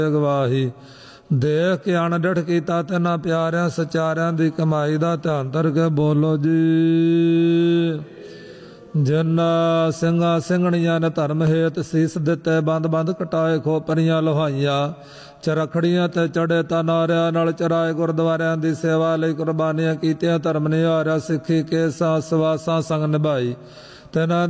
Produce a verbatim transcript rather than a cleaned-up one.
ਗਵਾਹੀ। ਦੇਖ ਕੇ ਅਣਡਿਠ ਕੀਤਾ ਤਿੰਨਾਂ ਪਿਆਰਿਆਂ ਸਚਾਰਿਆਂ ਦੀ ਕਮਾਈ ਦਾ ਧਿਆਨ ਧਰ ਕੇ ਬੋਲੋ ਜੀ। ਜਿਨ੍ਹਾਂ ਸਿੰਘਾਂ ਸਿੰਘਣੀਆਂ ਨੇ ਧਰਮ ਹੇਤ ਸੀਸ ਦਿੱਤੇ, ਬੰਦ ਬੰਦ ਕਟਾਏ ਖੋਪਰੀਆਂ ਲੋਹਾਈਆਂ, ਚਰਖੜੀਆਂ ਤੇ ਚੜੇ ਤਨਾਰਿਆਂ ਨਾਲ ਚਰਾਏ ਗੁਰਦੁਆਰਿਆਂ ਦੀ ਸੇਵਾ ਲਈ ਕੁਰਬਾਨੀਆਂ ਕੀਤੀਆਂ, ਧਰਮ ਨਿਹਾਰਿਆ ਸਿੱਖੀ ਕੇ ਸਾਸ ਸਵਾਸਾਂ ਸੰਗ ਨਿਭਾਈ। ਤਿੰਨਾਂ